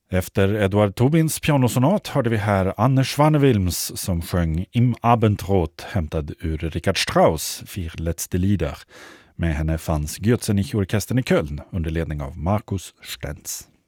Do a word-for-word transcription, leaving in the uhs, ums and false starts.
Efter Edward Tobins pianosonat hörde vi här Anne Schwanewilms som sjöng Im Abendrot, hämtad ur Richard Strauss Vier letzte Lieder. Med henne fanns Götzenich-orkestern i Köln under ledning av Markus Stenz.